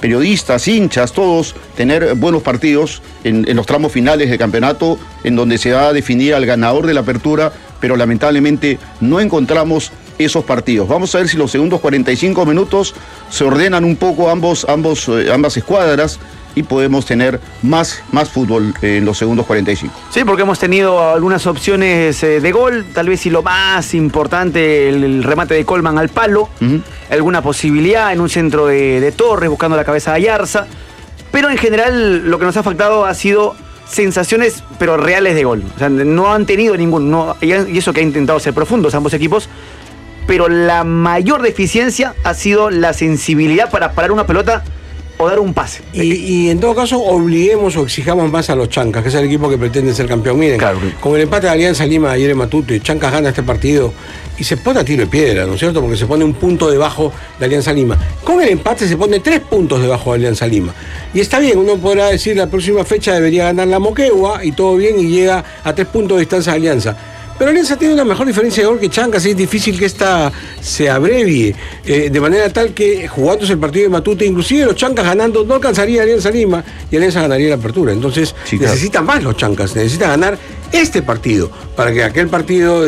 periodistas, hinchas, todos, tener buenos partidos en los tramos finales del campeonato, en donde se va a definir al ganador de la apertura, pero lamentablemente no encontramos esos partidos. Vamos a ver si los segundos 45 minutos se ordenan un poco ambas escuadras y podemos tener más fútbol en los segundos 45. Sí, porque hemos tenido algunas opciones de gol, tal vez y lo más importante, el remate de Colman al palo, alguna posibilidad en un centro de Torres buscando la cabeza de Ayarza, pero en general lo que nos ha faltado ha sido sensaciones pero reales de gol. O sea, no han tenido ninguno, y eso que ha intentado ser profundos ambos equipos, pero la mayor deficiencia ha sido la sensibilidad para parar una pelota o dar un pase. Y en todo caso obliguemos o exijamos más a los Chancas, que es el equipo que pretende ser campeón. Miren, claro, con el empate de Alianza Lima ayer en Matute, Chancas gana este partido y se pone a tiro de piedra, ¿no es cierto? Porque se pone un punto debajo de Alianza Lima. Con el empate se pone 3 puntos debajo de Alianza Lima. Y está bien, uno podrá decir la próxima fecha debería ganar la Moquegua y todo bien y llega a 3 puntos de distancia de Alianza. Pero Alianza tiene una mejor diferencia de gol que Chancas y es difícil que esta se abrevie, de manera tal que jugándose el partido de Matute, inclusive los Chancas ganando, no alcanzaría a Alianza Lima y Alianza ganaría la apertura. Entonces sí, claro, necesitan más los Chancas, necesitan ganar este partido para que aquel partido